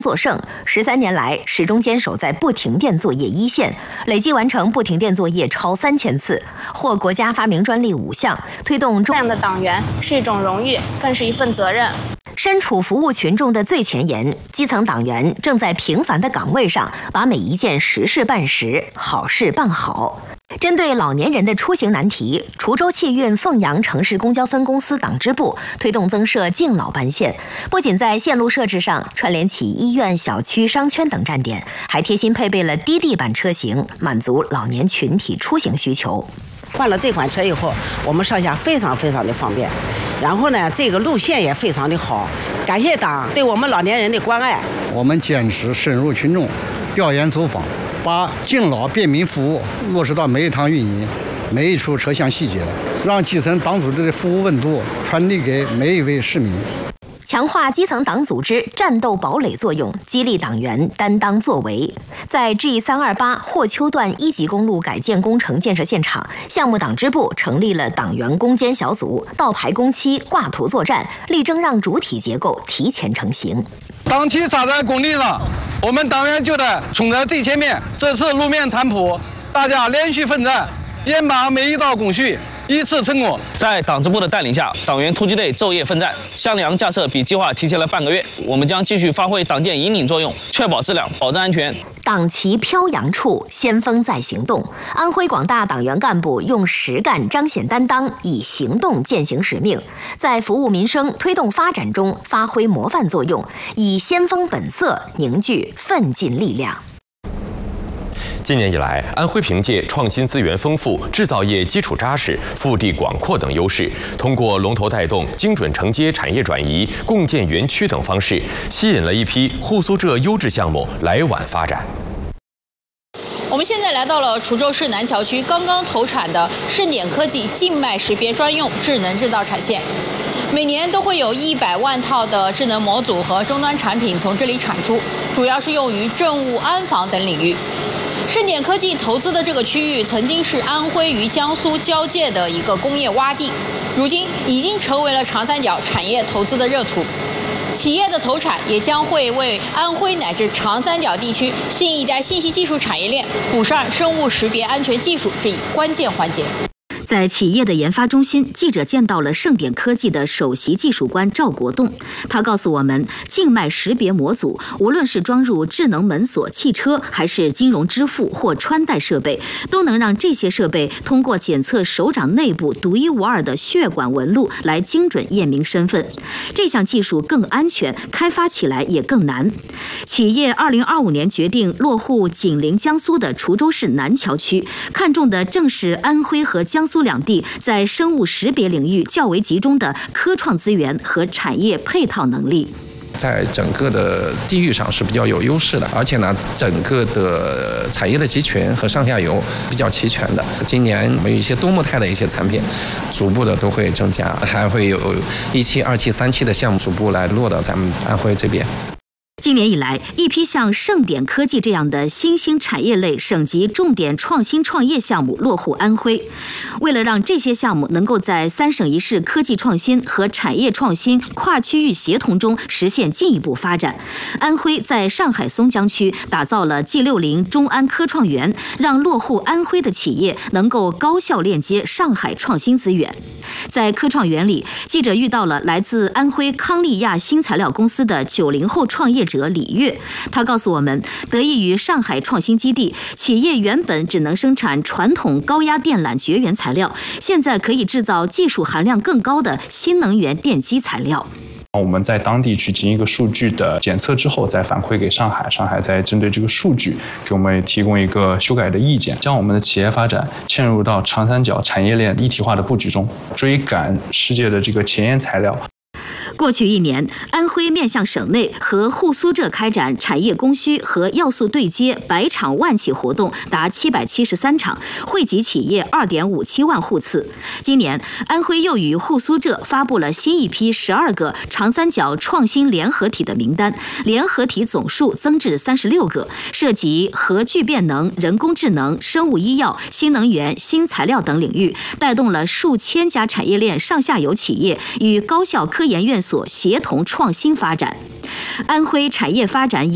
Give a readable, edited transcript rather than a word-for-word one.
作盛，13年来始终坚守在不停电作业一线，累计完成不停电作业超3000次，获国家发明专利5项，推动这样的党员是一种荣誉，更是一份责任。 身处服务群众的最前沿，基层党员正在平凡的岗位上，把每一件实事办实，好事办好。针对老年人的出行难题，滁州汽运凤阳城市公交分公司党支部推动增设敬老班线，不仅在线路设置上串联起医院、小区、商圈等站点，还贴心配备了低地板车型，满足老年群体出行需求。 换了这款车以后，我们上下非常的方便，然后呢，这个路线也非常的好。感谢党对我们老年人的关爱。 我们坚持深入群众，调研走访，把敬老便民服务落实到每一趟运营、每一处车厢细节，让基层党组织的服务温度传递给每一位市民。 强化基层党组织战斗堡垒作用，激励党员担当作为。在 G328 霍丘段1级公路改建工程建设现场，项目党支部成立了党员攻坚小组，倒排工期、挂图作战，力争让主体结构提前成型。 党旗插在工地上，我们党员就得冲在最前面。这次路面摊铺，大家连续奋战，严把每一道工序依次成功。 在党支部的带领下，党员突击队昼夜奋战，箱梁架设比计划提前了半个月。我们将继续发挥党建引领作用，确保质量，保证安全。 党旗飘扬处，先锋在行动。安徽广大党员干部用实干彰显担当，以行动践行使命，在服务民生、推动发展中发挥模范作用，以先锋本色凝聚奋进力量。 今年以来，安徽凭借创新资源丰富、制造业基础扎实、腹地广阔等优势，通过龙头带动、精准承接产业转移、共建园区等方式，吸引了一批沪苏浙优质项目来皖发展。 我们现在来到了滁州市南桥区刚刚投产的盛典科技静脉识别专用智能制造产线，每年都会有100万套的智能模组和终端产品从这里产出，主要是用于政务、安防等领域。盛典科技投资的这个区域曾经是安徽与江苏交界的一个工业洼地，如今已经成为了长三角产业投资的热土。企业的投产也将会为安徽乃至长三角地区新一代信息技术产业链补上生物识别安全技术这一关键环节。 在企业的研发中心，记者见到了盛典科技的首席技术官赵国栋。他告诉我们，静脉识别模组无论是装入智能门锁、汽车，还是金融支付或穿戴设备，都能让这些设备通过检测手掌内部独一无二的血管纹路来精准验明身份。这项技术更安全，开发起来也更难。企业2025年决定落户紧邻江苏的滁州市南桥区，看重的正是安徽和江苏两地在生物识别领域较为集中的科创资源和产业配套能力。 在整个的地域上是比较有优势的，而且呢，整个的产业的集群和上下游比较齐全的。今年我们有一些多模态的一些产品，逐步的都会增加，还会有1期、2期、3期的项目逐步来落到咱们安徽这边。 今年以来，一批像盛典科技这样的新兴产业类省级重点创新创业项目落户安徽。为了让这些项目能够在3省1市科技创新和产业创新跨区域协同中实现进一步发展，安徽在上海松江区打造了 G60中安科创园，让落户安徽的企业能够高效链接上海创新资源。在科创园里，记者遇到了来自安徽康利亚新材料公司的90后创业者李跃。他告诉我们，得益于上海创新基地，企业原本只能生产传统高压电缆绝缘材料，现在可以制造技术含量更高的新能源电机材料。 我们在当地去进行一个数据的检测之后，再反馈给上海，上海再针对这个数据给我们提供一个修改的意见，将我们的企业发展嵌入到长三角产业链一体化的布局中，追赶世界的这个前沿材料。 过去1年，安徽面向省内和沪苏浙开展产业供需和要素对接100场万企活动达773场，惠及企业2.57万户次。今年，安徽又与沪苏浙发布了新一批12个长三角创新联合体的名单，联合体总数增至36个，涉及核聚变能、人工智能、生物医药、新能源、新材料等领域，带动了数千家产业链上下游企业与高校科研院所协同创新发展。安徽产业发展